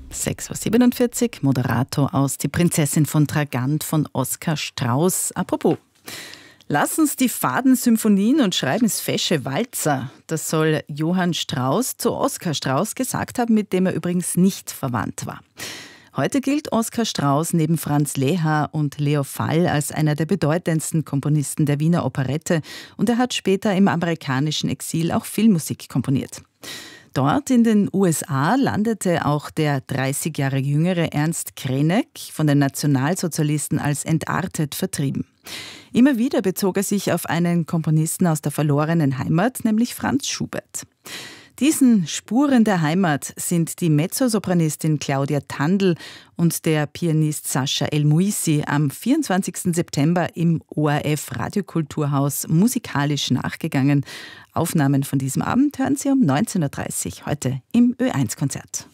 6:47 Uhr, Moderator aus Die Prinzessin von Tragant von Oskar Strauß. Apropos, lassen's die faden Symphonien und schreiben's fesche Walzer. Das soll Johann Strauß zu Oskar Strauß gesagt haben, mit dem er übrigens nicht verwandt war. Heute gilt Oskar Strauß neben Franz Lehár und Leo Fall als einer der bedeutendsten Komponisten der Wiener Operette und er hat später im amerikanischen Exil auch Filmmusik komponiert. Dort in den USA landete auch der 30 Jahre jüngere Ernst Krenek, von den Nationalsozialisten als entartet vertrieben. Immer wieder bezog er sich auf einen Komponisten aus der verlorenen Heimat, nämlich Franz Schubert. Diesen Spuren der Heimat sind die Mezzosopranistin Claudia Tandl und der Pianist Sascha El-Muisi am 24. September im ORF Radiokulturhaus musikalisch nachgegangen. Aufnahmen von diesem Abend hören Sie um 19:30 Uhr heute im Ö1-Konzert.